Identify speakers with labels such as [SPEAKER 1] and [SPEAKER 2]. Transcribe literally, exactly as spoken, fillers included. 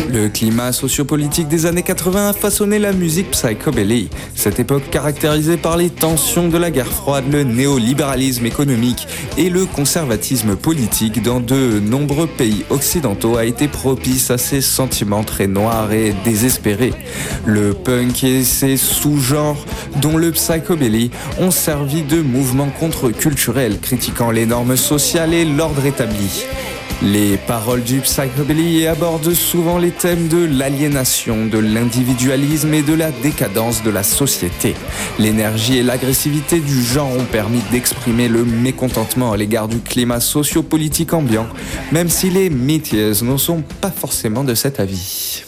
[SPEAKER 1] Le climat sociopolitique des années quatre-vingts a façonné la musique psychobilly. Cette époque caractérisée par les tensions de la guerre froide, le néolibéralisme économique et le conservatisme politique dans de nombreux pays occidentaux a été propice à ces sentiments très noirs et désespérés. Le punk et ses sous-genres, dont le psychobilly, ont servi de mouvement contre-culturel, critiquant les normes sociales et l'ordre établi. Les paroles du psychobilly abordent souvent les thèmes de l'aliénation, de l'individualisme et de la décadence de la société. L'énergie et l'agressivité du genre ont permis d'exprimer le mécontentement à l'égard du climat socio-politique ambiant, même si les Meteors ne sont pas forcément de cet avis.